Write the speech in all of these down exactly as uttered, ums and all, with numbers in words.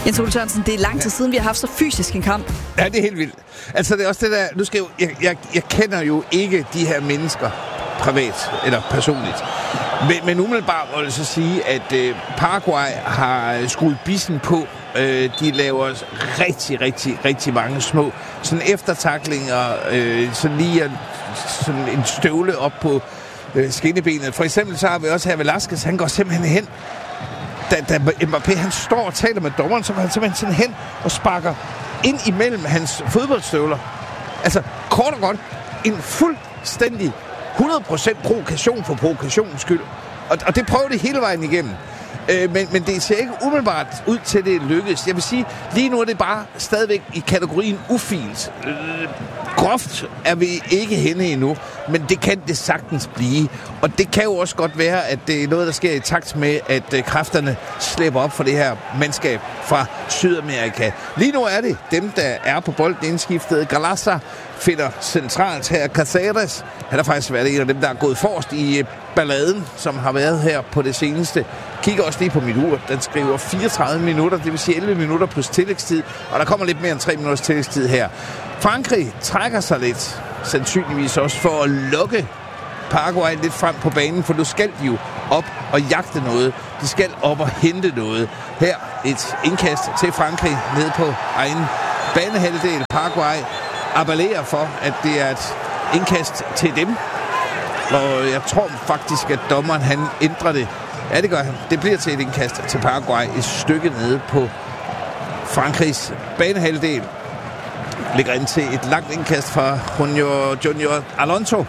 Jens Ole Sørensen, det er lang tid siden, vi har haft så fysisk en kamp. Ja, det er helt vildt. Altså, det er også det der... Nu skal jeg, jeg, jeg, jeg kender jo ikke de her mennesker privat eller personligt. Men, men umiddelbart må jeg så sige, at øh, Paraguay har skruet bissen på. Øh, de laver rigtig, rigtig, rigtig mange små sådan eftertaklinger, øh, sådan lige en, sådan en støvle op på øh, skinnebenet. For eksempel så har vi også her Velasquez, han går simpelthen hen. Da, da Mbappé, han står og taler med dommeren, så går han simpelthen sådan hen og sparker ind imellem hans fodboldstøvler. Altså, kort og godt, en fuldstændig hundrede procent provokation for provokationens skyld. Og, og det prøver det hele vejen igennem. Øh, men, men det ser ikke umiddelbart ud til, at det lykkes. Jeg vil sige, lige nu er det bare stadigvæk i kategorien ufint. Øh, groft er vi ikke henne endnu, men det kan det sagtens blive. Og det kan jo også godt være, at det er noget, der sker i takt med, at øh, kræfterne slipper op for det her mandskab fra Sydamerika. Lige nu er det dem, der er på bolden indskiftet. Galassa finder centralt her. Caceres, han har faktisk været en af dem, der er gået forrest i øh, balladen, som har været her på det seneste. Kigger også lige på mit ur. Den skriver fireogtredive minutter, det vil sige elleve minutter plus tillægstid. Og der kommer lidt mere end tre minutters tillægstid her. Frankrig trækker sig lidt, sandsynligvis også for at lukke Paraguay lidt frem på banen, for nu skal de jo op og jagte noget. De skal op og hente noget. Her et indkast til Frankrig ned på egen banehalvdel. Paraguay appellerer for, at det er et indkast til dem. Og jeg tror faktisk, at dommeren han ændrer det. Ja, det gør han. Det bliver til et indkast til Paraguay. Et stykke nede på Frankrigs banehalvdel. Ligger ind til et langt indkast fra Junior, Junior Alonso.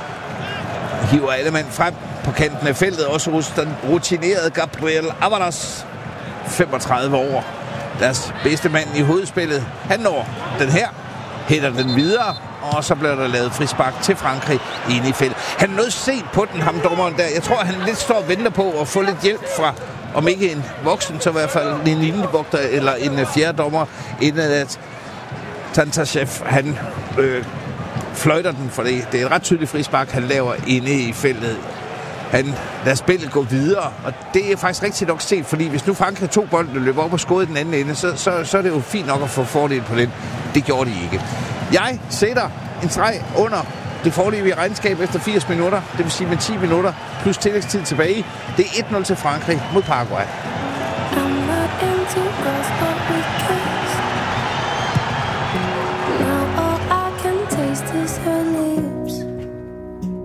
Hiver alle mand frem på kanten af feltet. Også hos den rutinerede Gabriel Avalos. femogtredive år. Deres bedste mand i hovedspillet. Han når den her. Hætter den videre. Og så bliver der lavet frispark til Frankrig inde i feltet. Han er noget sent på den, ham dommeren der. Jeg tror, han lidt står og venter på at få lidt hjælp fra, om ikke en voksen, så i hvert fald en linjevogter eller en fjerde dommer, inden at Tantashev, han øh, fløjter den, for det. Det er et ret tydeligt frispark, han laver inde i feltet. Han lader spillet gå videre, og det er faktisk rigtig nok set, fordi hvis nu Frankrig tog bolden og løber op og skåede den anden ende, så, så, så er det jo fint nok at få fordel på den. Det gjorde de ikke. Jeg sætter en streg under det foreløbige regnskab efter firs minutter, det vil sige med ti minutter plus tillægstid tilbage. Det er et nul til Frankrig mod Paraguay. I'm not into girls, but we can